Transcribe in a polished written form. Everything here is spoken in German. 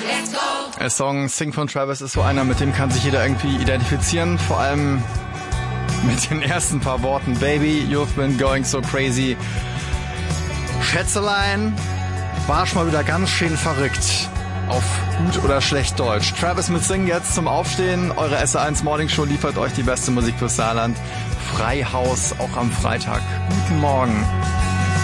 Der Song Sing von Travis ist so einer, mit dem kann sich jeder irgendwie identifizieren. Vor allem mit den ersten paar Worten. Baby, you've been going so crazy. Schätzelein, war schon mal wieder ganz schön verrückt. Auf gut oder schlecht Deutsch. Travis mit Sing jetzt zum Aufstehen. Eure SR1 Morning Show liefert euch die beste Musik fürs Saarland. Freihaus auch am Freitag. Guten Morgen.